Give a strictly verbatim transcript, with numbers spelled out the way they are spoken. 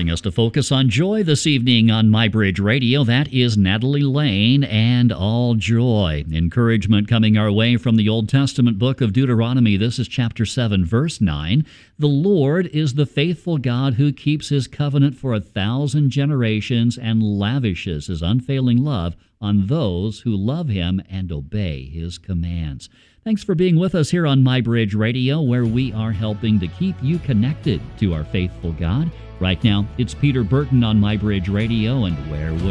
helping us to focus on joy this evening on MyBridge Radio. That is Natalie Lane and All Joy. Encouragement coming our way from the Old Testament book of Deuteronomy. This is chapter seven, verse nine. The Lord is the faithful God who keeps his covenant for a thousand generations and lavishes his unfailing love on those who love him and obey his commands. Thanks for being with us here on MyBridge Radio, where we are helping to keep you connected to our faithful God. Right now, it's Peter Burton on MyBridge Radio, and where would